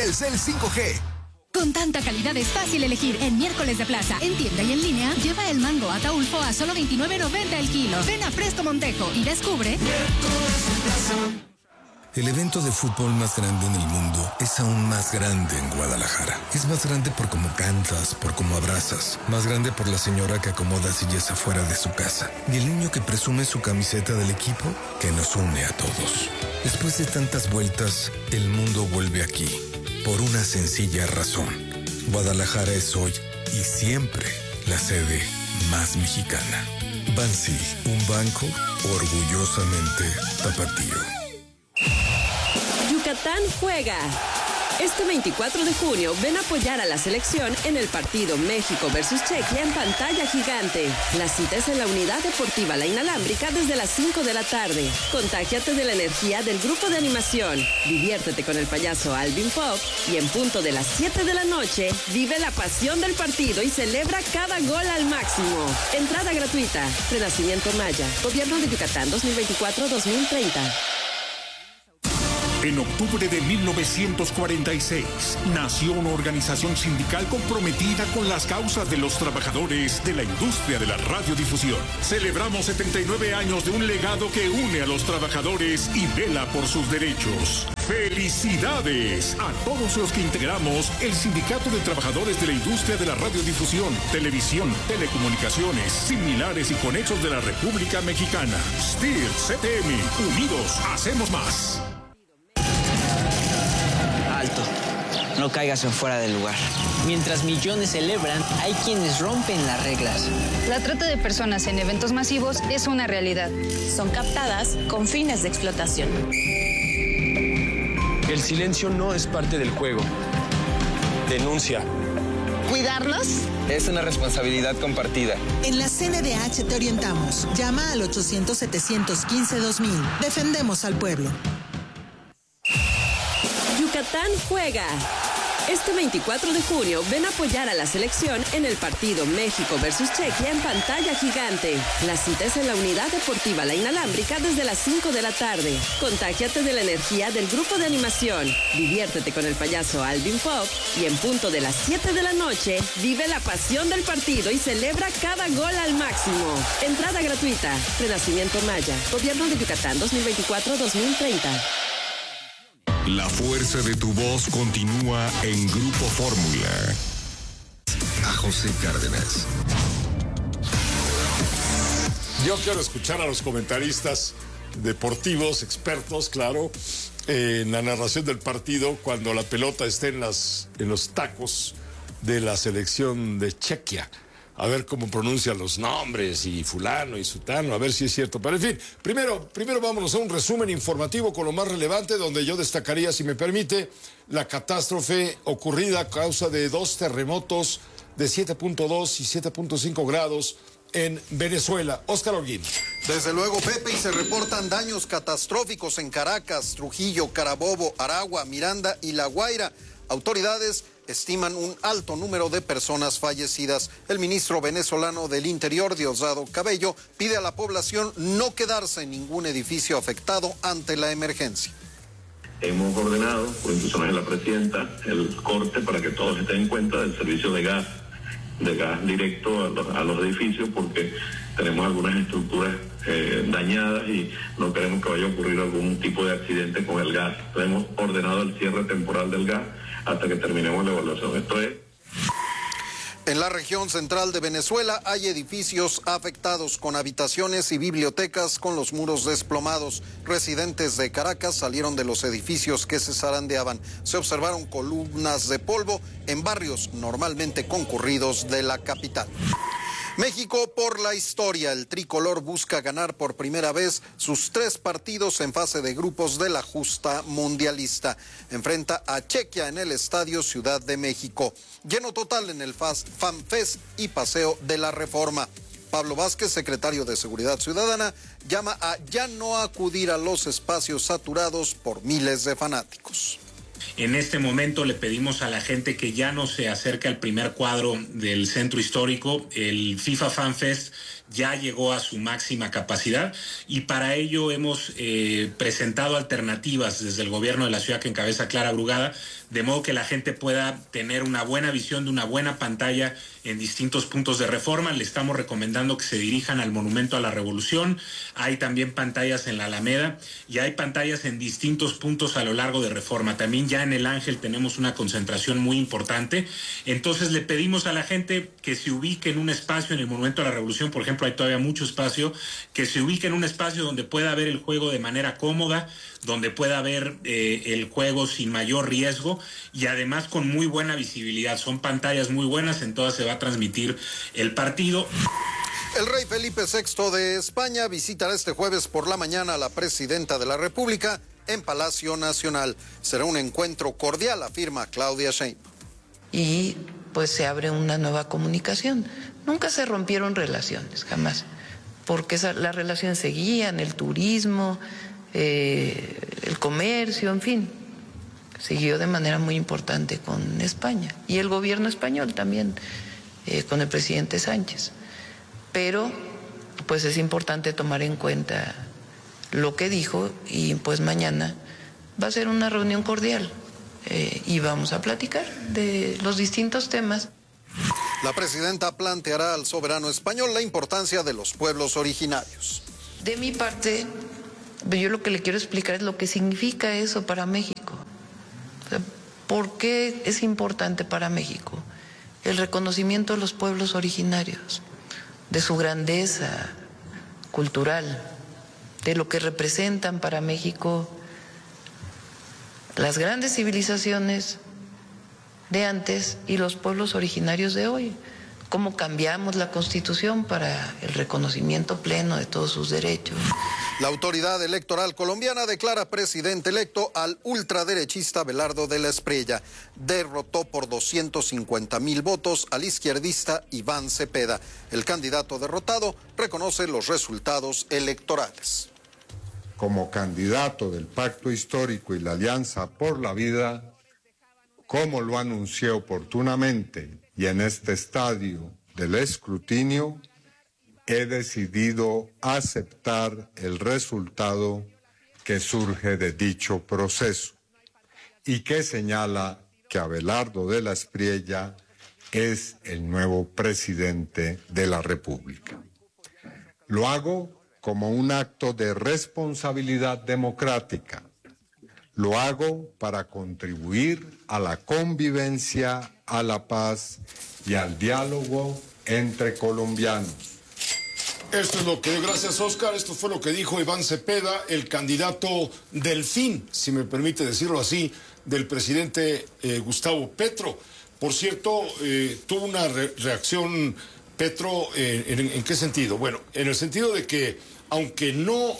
Telcel 5G. Con tanta calidad es fácil elegir en Miércoles de Plaza. En tienda y en línea, lleva el mango Ataulfo a solo $29.90 el kilo. Ven a Presto Montejo y descubre Miércoles de Plaza. El evento de fútbol más grande en el mundo es aún más grande en Guadalajara. Es más grande por cómo cantas, por cómo abrazas. Más grande por la señora que acomoda sillas afuera de su casa. Y el niño que presume su camiseta del equipo que nos une a todos. Después de tantas vueltas, el mundo vuelve aquí. Por una sencilla razón. Guadalajara es hoy y siempre la sede más mexicana. Bansi, un banco orgullosamente tapatío. Yucatán juega. Este 24 de junio ven a apoyar a la selección en el partido México versus Chequia en pantalla gigante. La cita es en la Unidad Deportiva La Inalámbrica desde las 5 de la tarde. Contágiate de la energía del grupo de animación. Diviértete con el payaso Alvin Pop y en punto de las 7 de la noche vive la pasión del partido y celebra cada gol al máximo. Entrada gratuita. Renacimiento Maya. Gobierno de Yucatán 2024-2030. En octubre de 1946, nació una organización sindical comprometida con las causas de los trabajadores de la industria de la radiodifusión. Celebramos 79 años de un legado que une a los trabajadores y vela por sus derechos. ¡Felicidades a todos los que integramos el Sindicato de Trabajadores de la Industria de la Radiodifusión, Televisión, Telecomunicaciones, Similares y Conexos de la República Mexicana? STIR, CTM, unidos hacemos más. Alto, no caigas en fuera del lugar. Mientras millones celebran, hay quienes rompen las reglas. La trata de personas en eventos masivos es una realidad. Son captadas con fines de explotación. El silencio no es parte del juego. Denuncia. ¿Cuidarnos? Es una responsabilidad compartida. En la CNDH te orientamos. Llama al 800-715-2000. Defendemos al pueblo. Yucatán juega. Este 24 de junio ven a apoyar a la selección en el partido México versus Chequia en pantalla gigante. La cita es en la Unidad Deportiva La Inalámbrica desde las 5 de la tarde. Contágiate de la energía del grupo de animación. Diviértete con el payaso Alvin Pop y en punto de las 7 de la noche vive la pasión del partido y celebra cada gol al máximo. Entrada gratuita. Renacimiento Maya. Gobierno de Yucatán 2024-2030. La fuerza de tu voz continúa en Grupo Fórmula. A José Cárdenas. Yo quiero escuchar a los comentaristas deportivos, expertos, claro, en la narración del partido cuando la pelota esté en los tacos de la selección de Chequia. A ver cómo pronuncian los nombres y fulano y sutano, a ver si es cierto. Pero en fin, primero vámonos a un resumen informativo con lo más relevante, donde yo destacaría, si me permite, la catástrofe ocurrida a causa de 2 terremotos de 7.2 y 7.5 grados en Venezuela. Óscar Holguín. Desde luego, Pepe, y se reportan daños catastróficos en Caracas, Trujillo, Carabobo, Aragua, Miranda y La Guaira. Autoridades estiman un alto número de personas fallecidas. El ministro venezolano del Interior, Diosdado Cabello, pide a la población no quedarse en ningún edificio afectado ante la emergencia. Hemos ordenado, por instrucciones de la presidenta, el corte para que todos estén en cuenta del servicio de gas directo a los edificios, porque tenemos algunas estructuras dañadas y no queremos que vaya a ocurrir algún tipo de accidente con el gas. Entonces, hemos ordenado el cierre temporal del gas hasta que terminemos la evaluación. Esto es. En la región central de Venezuela hay edificios afectados con habitaciones y bibliotecas con los muros desplomados. Residentes de Caracas salieron de los edificios que se zarandeaban. Se observaron columnas de polvo en barrios normalmente concurridos de la capital. México por la historia. El tricolor busca ganar por primera vez sus 3 partidos en fase de grupos de la justa mundialista. Enfrenta a Chequia en el Estadio Ciudad de México. Lleno total en el FanFest y Paseo de la Reforma. Pablo Vázquez, secretario de Seguridad Ciudadana, llama a ya no acudir a los espacios saturados por miles de fanáticos. En este momento le pedimos a la gente que ya no se acerque al primer cuadro del centro histórico. El FIFA Fan Fest ya llegó a su máxima capacidad y para ello hemos presentado alternativas desde el gobierno de la ciudad que encabeza Clara Brugada, de modo que la gente pueda tener una buena visión de una buena pantalla en distintos puntos de Reforma. Le estamos recomendando que se dirijan al Monumento a la Revolución. Hay también pantallas en la Alameda y hay pantallas en distintos puntos a lo largo de Reforma. También ya en el Ángel tenemos una concentración muy importante. Entonces le pedimos a la gente que se ubique en un espacio en el Monumento a la Revolución, por ejemplo, hay todavía mucho espacio, que se ubique en un espacio donde pueda ver el juego de manera cómoda, donde pueda ver el juego sin mayor riesgo y además con muy buena visibilidad. Son pantallas muy buenas, en todas se va a transmitir el partido. El rey Felipe VI de España visitará este jueves por la mañana a la presidenta de la República en Palacio Nacional. Será un encuentro cordial, afirma Claudia Sheinbaum. Y pues se abre una nueva comunicación. Nunca se rompieron relaciones, jamás, porque las relaciones seguían, el turismo, el comercio, en fin, siguió de manera muy importante con España y el gobierno español también, con el presidente Sánchez. Pero pues es importante tomar en cuenta lo que dijo y pues mañana va a ser una reunión cordial y vamos a platicar de los distintos temas. La presidenta planteará al soberano español la importancia de los pueblos originarios. De mi parte, yo lo que le quiero explicar es lo que significa eso para México. O sea, ¿por qué es importante para México el reconocimiento de los pueblos originarios, de su grandeza cultural, de lo que representan para México las grandes civilizaciones de antes y los pueblos originarios de hoy? ¿Cómo cambiamos la Constitución para el reconocimiento pleno de todos sus derechos? La autoridad electoral colombiana declara presidente electo al ultraderechista Abelardo de la Espriella. Derrotó por 250,000 votos al izquierdista Iván Cepeda. El candidato derrotado reconoce los resultados electorales. Como candidato del Pacto Histórico y la Alianza por la Vida, como lo anuncié oportunamente y en este estadio del escrutinio, he decidido aceptar el resultado que surge de dicho proceso y que señala que Abelardo de la Espriella es el nuevo presidente de la República. Lo hago como un acto de responsabilidad democrática. Lo hago para contribuir a la convivencia, a la paz y al diálogo entre colombianos. Esto es lo que, gracias Oscar, esto fue lo que dijo Iván Cepeda, el candidato delfín, si me permite decirlo así, del presidente Gustavo Petro. Por cierto, tuvo una reacción Petro, ¿en qué sentido? Bueno, en el sentido de que, aunque no,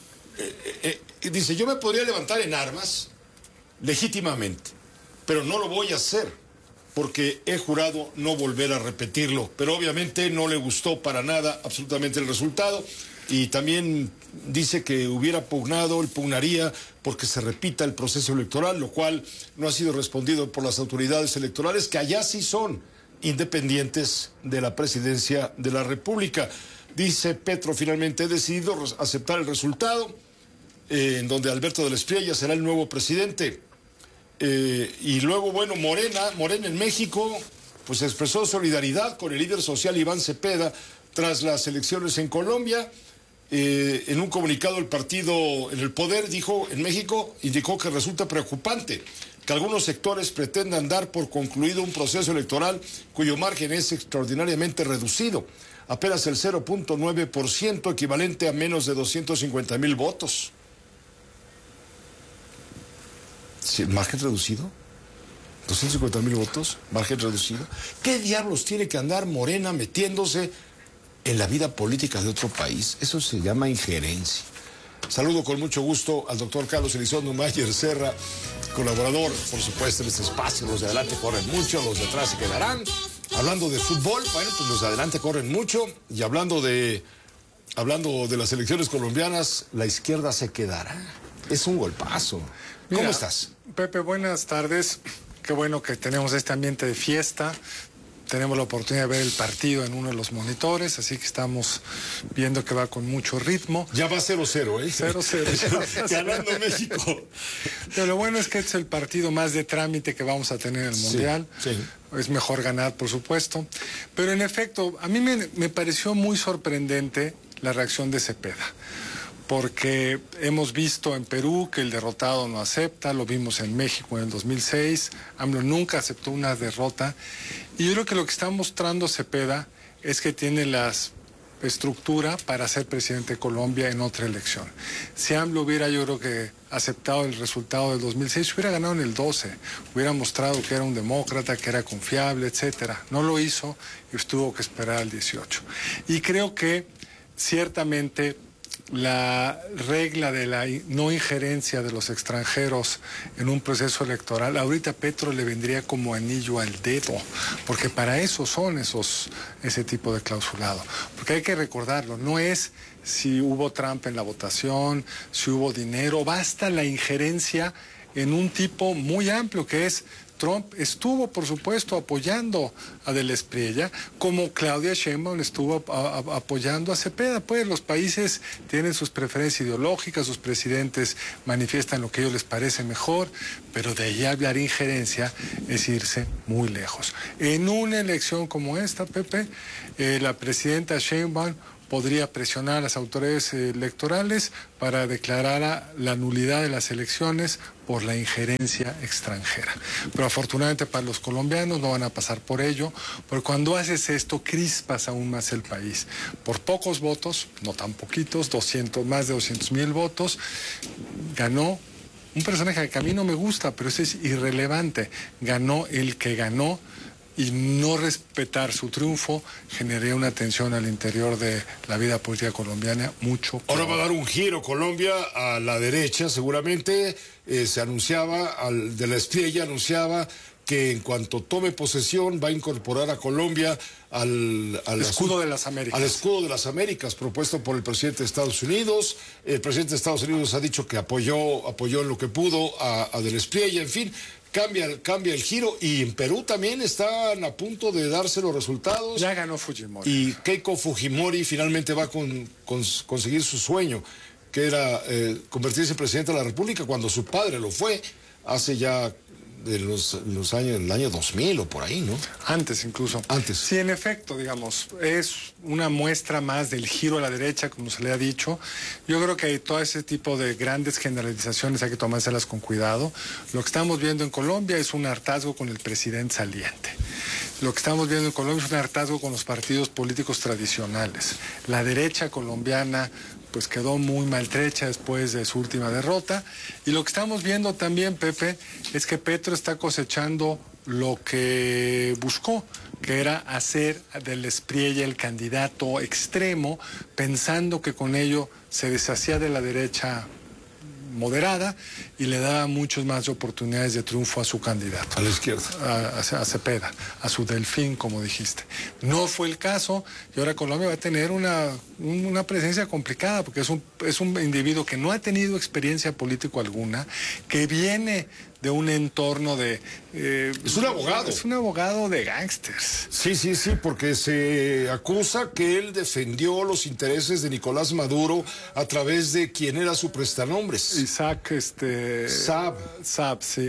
dice, yo me podría levantar en armas legítimamente, pero no lo voy a hacer, porque he jurado no volver a repetirlo. Pero obviamente no le gustó para nada absolutamente el resultado y también dice que él pugnaría porque se repita el proceso electoral, lo cual no ha sido respondido por las autoridades electorales, que allá sí son independientes de la presidencia de la República. Dice Petro, finalmente he decidido aceptar el resultado, en donde Alberto de la Espriella será el nuevo presidente. Y luego, bueno, Morena en México, pues expresó solidaridad con el líder social Iván Cepeda tras las elecciones en Colombia. En un comunicado, el partido en el poder en México indicó que resulta preocupante que algunos sectores pretendan dar por concluido un proceso electoral cuyo margen es extraordinariamente reducido, apenas el 0.9%, equivalente a menos de 250,000 votos. ¿Sí, margen reducido? ¿250,000 votos? ¿Margen reducido? ¿Qué diablos tiene que andar Morena metiéndose en la vida política de otro país? Eso se llama injerencia. Saludo con mucho gusto al doctor Carlos Elizondo Mayer Serra, colaborador, por supuesto, en este espacio. Los de adelante corren mucho, los de atrás se quedarán. Hablando de fútbol, bueno, pues los de adelante corren mucho. Y hablando de las elecciones colombianas, la izquierda se quedará. Es un golpazo. ¿Cómo estás? Pepe, buenas tardes. Qué bueno que tenemos este ambiente de fiesta. tenemos la oportunidad de ver el partido en uno de los monitores, así que estamos viendo que va con mucho ritmo. Ya va 0-0, ¿eh? 0-0. Ganando México. Pero lo bueno es que este es el partido más de trámite que vamos a tener en el Mundial. Sí. Es mejor ganar, por supuesto. Pero en efecto, a mí me pareció muy sorprendente la reacción de Cepeda, porque hemos visto en Perú que el derrotado no acepta, lo vimos en México en el 2006, AMLO nunca aceptó una derrota, y yo creo que lo que está mostrando Cepeda es que tiene la estructura para ser presidente de Colombia en otra elección. Si AMLO hubiera, yo creo que, aceptado el resultado del 2006, hubiera ganado en el 12, hubiera mostrado que era un demócrata, que era confiable, etcétera. No lo hizo y tuvo que esperar al 18. Y creo que, ciertamente, la regla de la no injerencia de los extranjeros en un proceso electoral, ahorita a Petro le vendría como anillo al dedo, porque para eso son ese tipo de clausulado. Porque hay que recordarlo, no es si hubo trampa en la votación, si hubo dinero, basta la injerencia en un tipo muy amplio que es Trump. Estuvo, por supuesto, apoyando a Del Espriella, como Claudia Sheinbaum estuvo apoyando a Cepeda. Pues los países tienen sus preferencias ideológicas, sus presidentes manifiestan lo que a ellos les parece mejor, pero de ahí a hablar injerencia es irse muy lejos. En una elección como esta, Pepe, la presidenta Sheinbaum podría presionar a las autoridades electorales para declarar la nulidad de las elecciones por la injerencia extranjera. Pero afortunadamente para los colombianos no van a pasar por ello, porque cuando haces esto crispas aún más el país. Por pocos votos, no tan poquitos, más de 200,000 votos, ganó un personaje que a mí no me gusta, pero eso es irrelevante. Ganó el que ganó, y no respetar su triunfo generaría una tensión al interior de la vida política colombiana mucho peor. Ahora va a dar un giro Colombia a la derecha, seguramente. Se anunciaba, de la Espriella anunciaba que en cuanto tome posesión va a incorporar a Colombia al escudo de las Américas. Al escudo de las Américas, propuesto por el presidente de Estados Unidos. El presidente de Estados Unidos ha dicho que apoyó en lo que pudo a de la Espriella, en fin. Cambia el giro, y en Perú también están a punto de darse los resultados. Ya ganó Fujimori. Y Keiko Fujimori finalmente va a conseguir su sueño, que era convertirse en presidente de la República, cuando su padre lo fue hace ya del año 2000 o por ahí, ¿no? Antes incluso. Antes. Sí, en efecto, digamos, es una muestra más del giro a la derecha, como se le ha dicho. Yo creo que todo ese tipo de grandes generalizaciones hay que tomárselas con cuidado. Lo que estamos viendo en Colombia es un hartazgo con el presidente saliente. Lo que estamos viendo en Colombia es un hartazgo con los partidos políticos tradicionales. La derecha colombiana pues quedó muy maltrecha después de su última derrota. Y lo que estamos viendo también, Pepe, es que Petro está cosechando lo que buscó, que era hacer del Espriella el candidato extremo, pensando que con ello se deshacía de la derecha moderada y le daba muchas más oportunidades de triunfo a su candidato. A la izquierda. A Cepeda, a su delfín, como dijiste. No fue el caso, y ahora Colombia va a tener una presencia complicada, porque es un individuo que no ha tenido experiencia política alguna, que viene de un entorno de... es un abogado. Es un abogado de gángsters. Sí, porque se acusa que él defendió los intereses de Nicolás Maduro a través de quien era su prestanombres. Isaac, Saab, sí.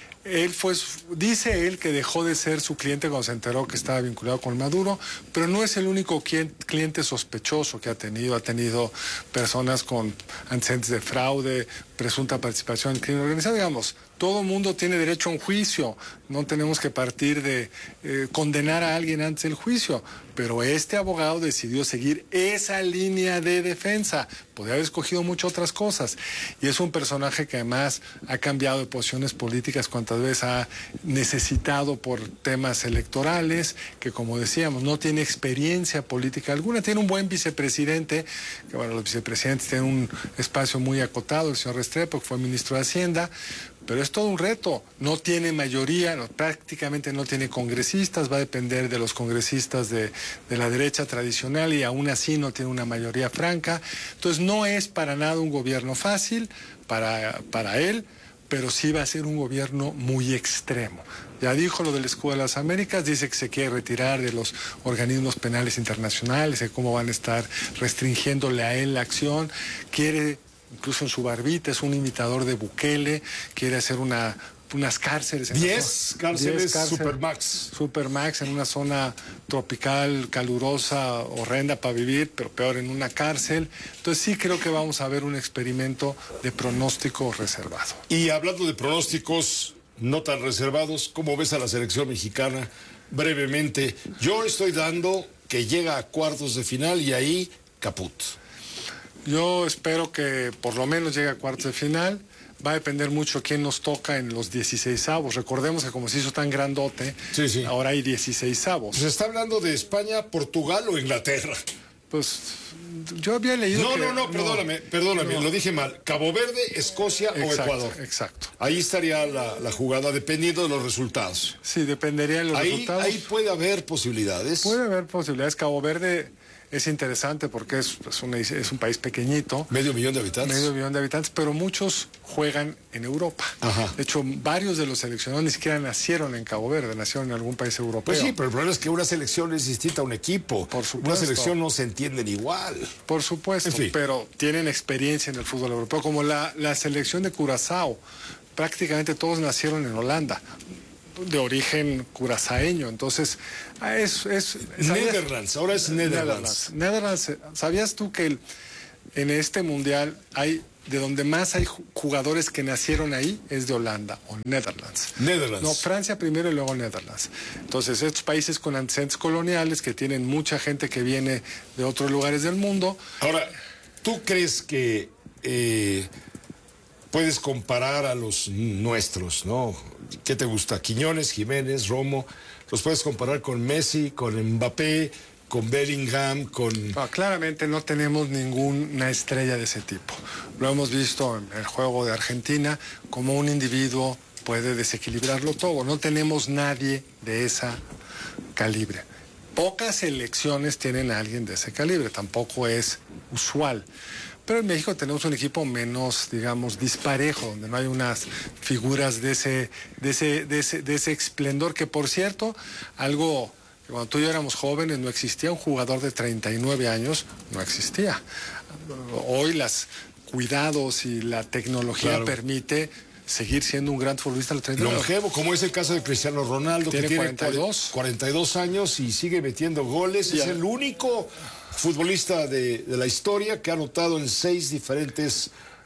Dice él que dejó de ser su cliente cuando se enteró que estaba vinculado con Maduro, pero no es el único cliente sospechoso que ha tenido. Ha tenido personas con antecedentes de fraude, presunta participación en crimen organizado, digamos. Todo mundo tiene derecho a un juicio, no tenemos que partir de condenar a alguien antes del juicio, pero este abogado decidió seguir esa línea de defensa, podría haber escogido muchas otras cosas, y es un personaje que además ha cambiado de posiciones políticas cuantas veces ha necesitado por temas electorales, que como decíamos, no tiene experiencia política alguna, tiene un buen vicepresidente, que bueno, los vicepresidentes tienen un espacio muy acotado, el señor Restrepo, que fue ministro de Hacienda, pero es todo un reto, no tiene mayoría, prácticamente no tiene congresistas, va a depender de los congresistas de la derecha tradicional y aún así no tiene una mayoría franca. Entonces no es para nada un gobierno fácil para él, pero sí va a ser un gobierno muy extremo. Ya dijo lo del escudo de las Américas, dice que se quiere retirar de los organismos penales internacionales, de cómo van a estar restringiéndole a él la acción, quiere, incluso en su barbita, es un imitador de Bukele, quiere hacer unas cárceles. 10 cárceles Supermax en una zona tropical, calurosa, horrenda para vivir, pero peor en una cárcel. Entonces sí creo que vamos a ver un experimento de pronóstico reservado. Y hablando de pronósticos no tan reservados, ¿cómo ves a la selección mexicana? Brevemente, yo estoy dando que llega a cuartos de final y ahí caput. Yo espero que por lo menos llegue a cuartos de final. Va a depender mucho quién nos toca en los 16avos. Recordemos que como se hizo tan grandote, ahora hay 16avos. ¿Se está hablando de España, Portugal o Inglaterra? Pues yo había leído perdóname, lo dije mal. Cabo Verde, Escocia o Ecuador. Exacto. Ahí estaría la jugada dependiendo de los resultados. Sí, dependería de los resultados. Ahí puede haber posibilidades. Puede haber posibilidades. Cabo Verde es interesante porque es un país pequeñito. Medio millón de habitantes, pero muchos juegan en Europa. Ajá. De hecho, varios de los seleccionados ni siquiera nacieron en Cabo Verde, nacieron en algún país europeo. Pues sí, pero el problema es que una selección es distinta a un equipo. Por supuesto. Una selección no se entienden igual. Por supuesto, en fin, pero tienen experiencia en el fútbol europeo, como la selección de Curazao. Prácticamente todos nacieron en Holanda, de origen curazaeño. Entonces, Netherlands, ahora es Netherlands. ¿Sabías tú que en este mundial de donde más hay jugadores que nacieron ahí es de Holanda o Netherlands? No, Francia primero y luego Netherlands. Entonces, estos países con antecedentes coloniales que tienen mucha gente que viene de otros lugares del mundo. Ahora, ¿tú crees que puedes comparar a los nuestros, no? ¿Qué te gusta? Quiñones, Jiménez, Romo. ¿Los puedes comparar con Messi, con Mbappé, con Bellingham, con...? No, claramente no tenemos ninguna estrella de ese tipo. Lo hemos visto en el juego de Argentina, como un individuo puede desequilibrarlo todo. No tenemos nadie de esa calibre. Pocas selecciones tienen a alguien de ese calibre, tampoco es usual. Pero en México tenemos un equipo menos, digamos, disparejo, donde no hay unas figuras de ese esplendor, que por cierto, algo que cuando tú y yo éramos jóvenes no existía. Un jugador de 39 años no existía. Hoy los cuidados y la tecnología permite seguir siendo un gran futbolista a los 39. Longevo, como es el caso de Cristiano Ronaldo, que tiene 42 años y sigue metiendo goles. Es el único futbolista de la historia que ha anotado en 6 diferentes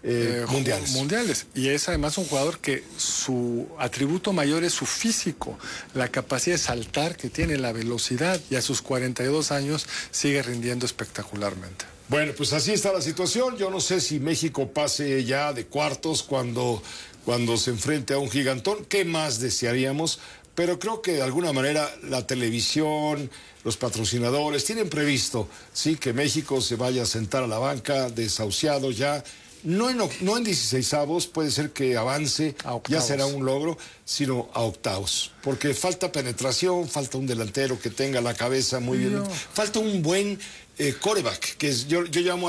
mundiales. Y es además un jugador que su atributo mayor es su físico, la capacidad de saltar que tiene, la velocidad, y a sus 42 años sigue rindiendo espectacularmente. Bueno, pues así está la situación. Yo no sé si México pase ya de cuartos cuando se enfrente a un gigantón. ¿Qué más desearíamos? Pero creo que de alguna manera la televisión, los patrocinadores tienen previsto, sí, que México se vaya a sentar a la banca, desahuciado ya. No en 16avos, puede ser que avance, ya será un logro, sino a octavos. Porque falta penetración, falta un delantero que tenga la cabeza muy bien. Falta un buen quarterback, que yo llamo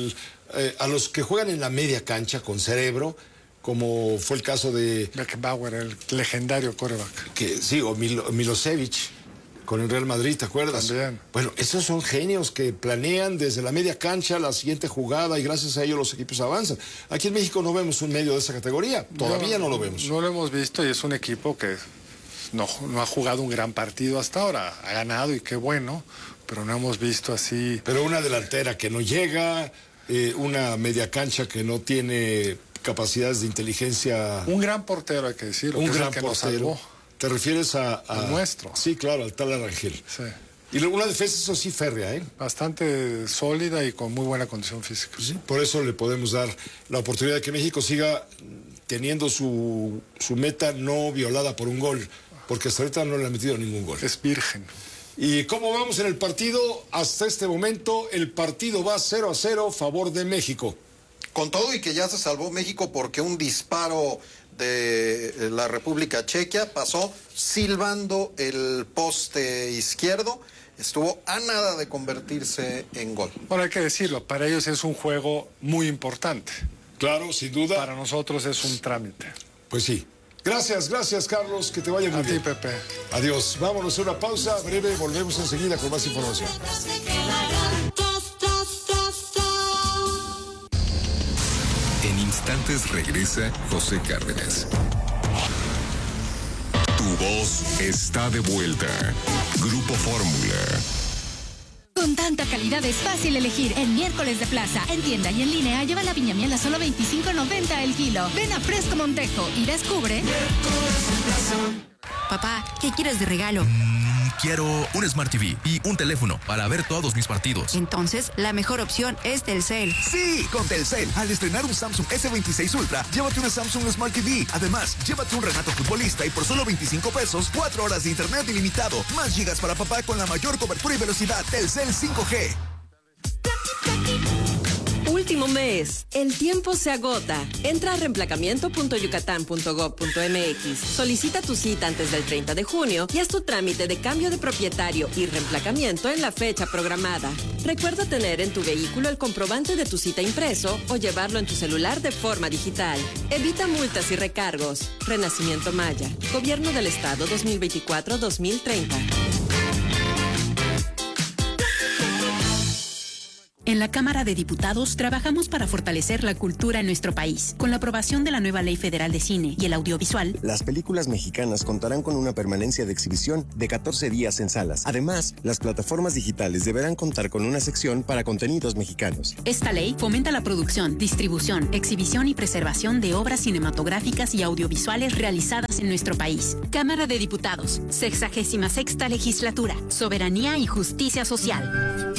a los que juegan en la media cancha con cerebro, como fue el caso de Beckenbauer, el legendario quarterback. O Milosevic con el Real Madrid, ¿te acuerdas? También. Bueno, esos son genios que planean desde la media cancha la siguiente jugada y gracias a ello los equipos avanzan. Aquí en México no vemos un medio de esa categoría, todavía no lo vemos. No lo hemos visto, y es un equipo que no ha jugado un gran partido hasta ahora. Ha ganado y qué bueno, pero no hemos visto así. Pero una delantera que no llega, una media cancha que no tiene capacidades de inteligencia. Un gran portero, hay que decirlo. Un gran portero. ¿Te refieres al nuestro? Sí, claro, al tal Arangel. Sí. Y una defensa, eso sí, férrea, ¿eh? Bastante sólida y con muy buena condición física. Sí, por eso le podemos dar la oportunidad de que México siga teniendo su meta no violada por un gol, porque hasta ahorita no le ha metido ningún gol. Es virgen. ¿Y cómo vamos en el partido? Hasta este momento, el partido va 0-0 a favor de México. Con todo y que ya se salvó México porque un disparo de la República Checa pasó silbando el poste izquierdo, estuvo a nada de convertirse en gol. Bueno, hay que decirlo, para ellos es un juego muy importante. Claro, sin duda. Para nosotros es un trámite. Pues sí. Gracias, Carlos, que te vaya muy bien. A ti, Pepe. Adiós. Vámonos a una pausa breve, volvemos enseguida con más información. En instantes regresa José Cárdenas. Tu voz está de vuelta. Grupo Fórmula. Con tanta calidad es fácil elegir en miércoles de plaza. En tienda y en línea lleva la piña miel a solo $25.90 el kilo. Ven a Fresco Montejo y descubre. Papá, ¿qué quieres de regalo? Quiero un Smart TV y un teléfono para ver todos mis partidos. Entonces, la mejor opción es Telcel. Sí, con Telcel. Al estrenar un Samsung S26 Ultra, llévate una Samsung Smart TV. Además, llévate un Renato Futbolista y por solo $25, 4 horas de internet ilimitado. Más gigas para papá con la mayor cobertura y velocidad. Telcel 5G. Último mes. El tiempo se agota. Entra a reemplacamiento.yucatán.gov.mx. Solicita tu cita antes del 30 de junio y haz tu trámite de cambio de propietario y reemplacamiento en la fecha programada. Recuerda tener en tu vehículo el comprobante de tu cita impreso o llevarlo en tu celular de forma digital. Evita multas y recargos. Renacimiento Maya. Gobierno del Estado 2024-2030. En la Cámara de Diputados trabajamos para fortalecer la cultura en nuestro país. Con la aprobación de la nueva Ley Federal de Cine y el Audiovisual, las películas mexicanas contarán con una permanencia de exhibición de 14 días en salas. Además, las plataformas digitales deberán contar con una sección para contenidos mexicanos. Esta ley fomenta la producción, distribución, exhibición y preservación de obras cinematográficas y audiovisuales realizadas en nuestro país. Cámara de Diputados, 66ª Legislatura, Soberanía y Justicia Social.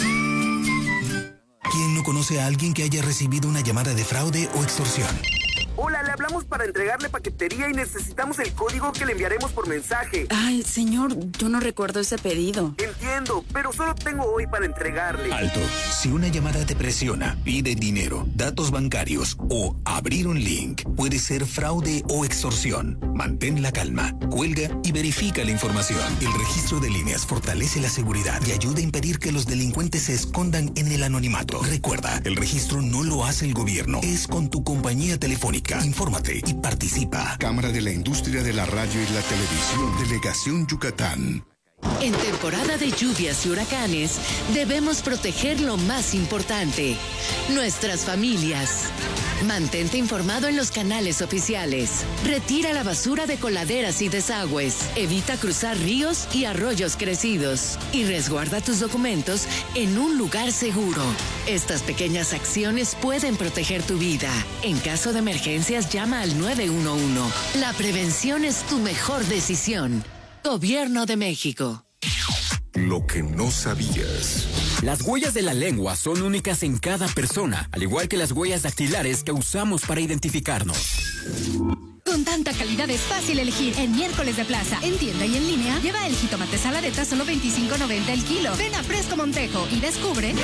¿Quién no conoce a alguien que haya recibido una llamada de fraude o extorsión? Hola, le hablamos para entregarle paquetería y necesitamos el código que le enviaremos por mensaje. Ay, señor, yo no recuerdo ese pedido. Entiendo, pero solo tengo hoy para entregarle. Alto. Si una llamada te presiona, pide dinero, datos bancarios o abrir un link, puede ser fraude o extorsión. Mantén la calma, cuelga y verifica la información. El registro de líneas fortalece la seguridad y ayuda a impedir que los delincuentes se escondan en el anonimato. Recuerda, el registro no lo hace el gobierno, es con tu compañía telefónica. Infórmate y participa. Cámara de la Industria de la Radio y la Televisión, Delegación Yucatán. En temporada de lluvias y huracanes, debemos proteger lo más importante, nuestras familias. Mantente informado en los canales oficiales. Retira la basura de coladeras y desagües. Evita cruzar ríos y arroyos crecidos. Y resguarda tus documentos en un lugar seguro. Estas pequeñas acciones pueden proteger tu vida. En caso de emergencias, llama al 911. La prevención es tu mejor decisión. Gobierno de México. Lo que no sabías. Las huellas de la lengua son únicas en cada persona, al igual que las huellas dactilares que usamos para identificarnos. Con tanta calidad es fácil elegir en miércoles de plaza. En tienda y en línea, lleva el jitomate saladeta solo $25.90 el kilo. Ven a Fresco Montejo y descubre.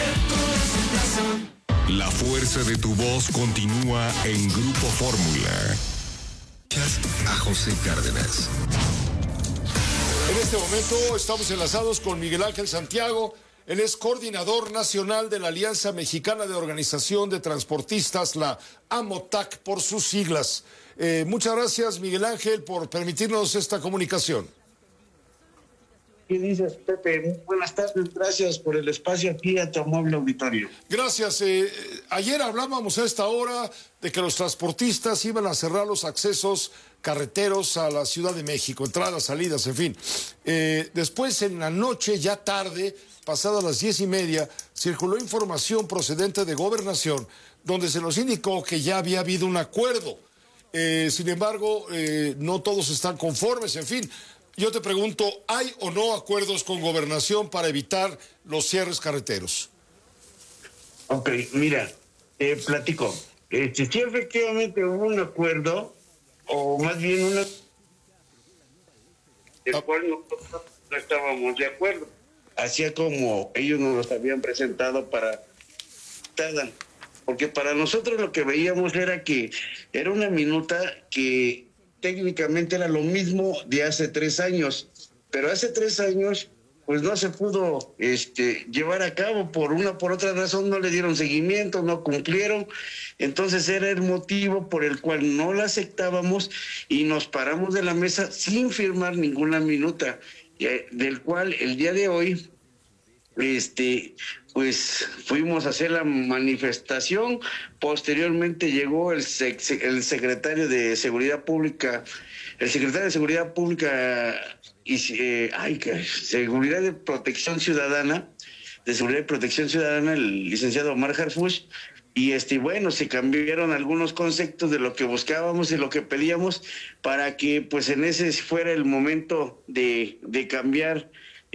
La fuerza de tu voz continúa en Grupo Fórmula. A José Cárdenas. En este momento estamos enlazados con Miguel Ángel Santiago. Él es coordinador nacional de la Alianza Mexicana de Organización de Transportistas, la AMOTAC por sus siglas. Muchas gracias, Miguel Ángel, por permitirnos esta comunicación. ¿Qué dices, Pepe? Muy buenas tardes, gracias por el espacio aquí a tu amable auditorio. Gracias. Ayer hablábamos a esta hora de que los transportistas iban a cerrar los accesos carreteros a la Ciudad de México, entradas, salidas, en fin. Después, en la noche, ya tarde, pasadas las 10:30, circuló información procedente de Gobernación, donde se nos indicó que ya había habido un acuerdo. Sin embargo, no todos están conformes, en fin. Yo te pregunto, ¿hay o no acuerdos con Gobernación para evitar los cierres carreteros? Ok, mira, platico. Sí, efectivamente hubo un acuerdo, o más bien una... del cual nosotros no estábamos de acuerdo. Hacía como ellos nos los habían presentado para... Porque para nosotros lo que veíamos era que era una minuta que técnicamente era lo mismo de hace 3 años, pero hace 3 años pues no se pudo llevar a cabo por otra razón, no le dieron seguimiento, no cumplieron. Entonces era el motivo por el cual no la aceptábamos y nos paramos de la mesa sin firmar ninguna minuta, del cual el día de hoy pues fuimos a hacer la manifestación. Posteriormente llegó el secretario de Seguridad Pública, y Seguridad de Protección Ciudadana, el licenciado Omar Harfuch, y bueno, se cambiaron algunos conceptos de lo que buscábamos y lo que pedíamos para que pues en ese fuera el momento de cambiar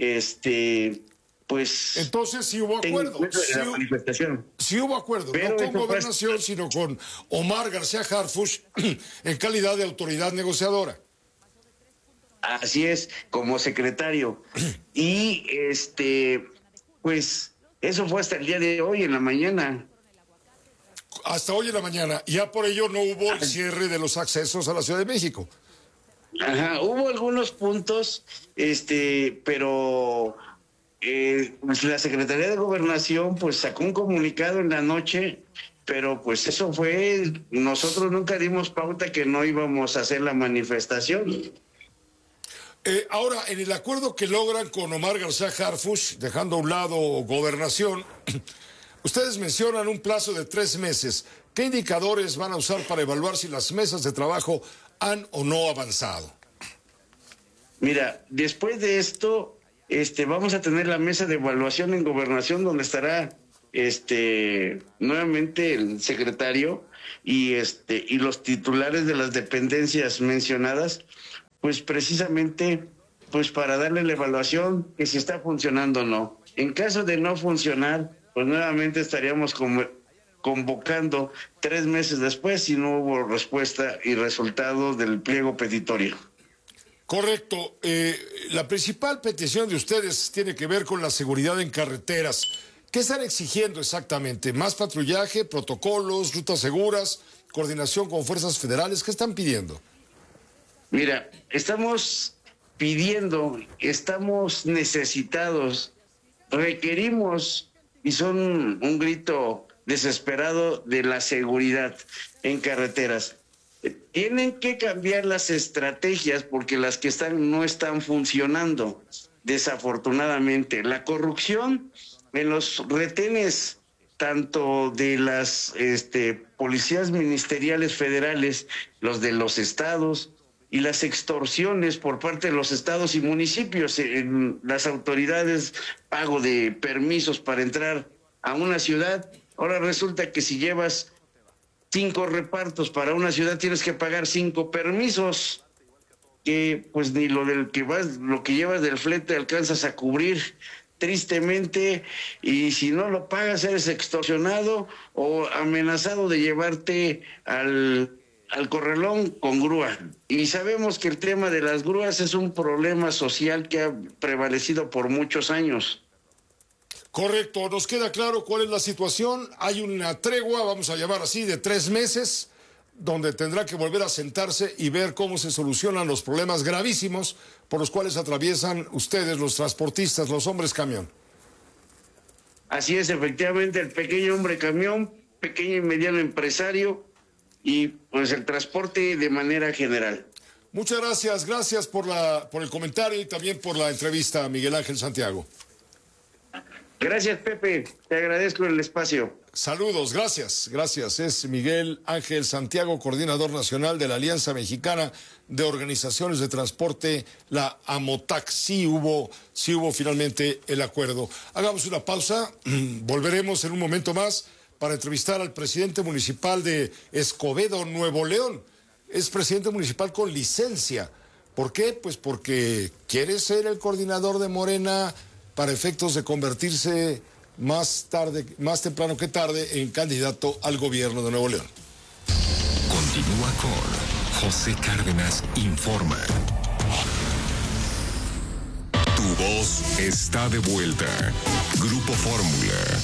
pues entonces sí hubo acuerdo. La manifestación. Sí hubo acuerdo, pero no con Gobernación, sino con Omar García Harfuch en calidad de autoridad negociadora. Así es, como secretario. Y pues eso fue hasta el día de hoy en la mañana. Hasta hoy en la mañana. Ya por ello no hubo el cierre de los accesos a la Ciudad de México. Ajá, hubo algunos puntos, pero pues la Secretaría de Gobernación pues sacó un comunicado en la noche, pero pues eso fue, nosotros nunca dimos pauta que no íbamos a hacer la manifestación. Ahora, en el acuerdo que logran con Omar García Harfuch, dejando a un lado Gobernación, ustedes mencionan un plazo de 3 meses. ¿Qué indicadores van a usar para evaluar si las mesas de trabajo han o no avanzado? Mira, después de esto, vamos a tener la mesa de evaluación en Gobernación, donde estará nuevamente el secretario y los titulares de las dependencias mencionadas, pues precisamente pues para darle la evaluación que si está funcionando o no. En caso de no funcionar, pues nuevamente estaríamos convocando 3 meses después si no hubo respuesta y resultado del pliego petitorio. Correcto. La principal petición de ustedes tiene que ver con la seguridad en carreteras. ¿Qué están exigiendo exactamente? ¿Más patrullaje, protocolos, rutas seguras, coordinación con fuerzas federales? ¿Qué están pidiendo? Mira, estamos pidiendo, estamos necesitados, requerimos, y son un grito desesperado de la seguridad en carreteras. Tienen que cambiar las estrategias porque las que están no están funcionando, desafortunadamente. La corrupción en los retenes, tanto de las policías ministeriales federales, los de los estados, y las extorsiones por parte de los estados y municipios en las autoridades, pago de permisos para entrar a una ciudad. Ahora resulta que si llevas 5 repartos para una ciudad tienes que pagar 5 permisos, que pues ni lo que llevas del flete alcanzas a cubrir, tristemente, y si no lo pagas eres extorsionado o amenazado de llevarte al corralón con grúa. Y sabemos que el tema de las grúas es un problema social que ha prevalecido por muchos años. Correcto, nos queda claro cuál es la situación. Hay una tregua, vamos a llamar así, de 3 meses, donde tendrá que volver a sentarse y ver cómo se solucionan los problemas gravísimos por los cuales atraviesan ustedes, los transportistas, los hombres camión. Así es, efectivamente, el pequeño hombre camión, pequeño y mediano empresario, y pues el transporte de manera general. Muchas gracias por el comentario y también por la entrevista, Miguel Ángel Santiago. Gracias, Pepe, te agradezco el espacio. Saludos, gracias. Es Miguel Ángel Santiago, coordinador nacional de la Alianza Mexicana de Organizaciones de Transporte, la AMOTAC. Sí hubo finalmente el acuerdo. Hagamos una pausa, volveremos en un momento más para entrevistar al presidente municipal de Escobedo, Nuevo León. Es presidente municipal con licencia. ¿Por qué? Pues porque quiere ser el coordinador de Morena para efectos de convertirse más temprano que tarde en candidato al gobierno de Nuevo León. Continúa con José Cárdenas Informa. Tu voz está de vuelta. Grupo Fórmula.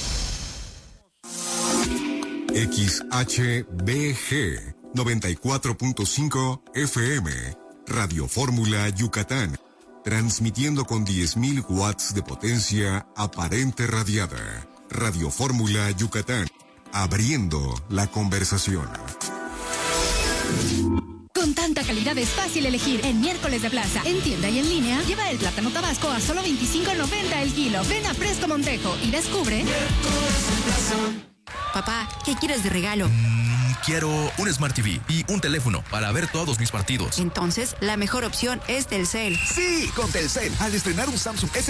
XHBG 94.5 FM, Radio Fórmula Yucatán. transmitiendo con 10.000 watts de potencia aparente radiada. Radio Fórmula Yucatán, abriendo la conversación. Con tanta calidad es fácil elegir. En Miércoles de Plaza, en tienda y en línea, lleva el plátano tabasco a solo $25.90 el kilo. Ven a Presto Montejo y descubre. Papá, ¿qué quieres de regalo? Quiero un Smart TV y un teléfono para ver todos mis partidos. Entonces, la mejor opción es Telcel. Sí, con Telcel. Al estrenar un Samsung S23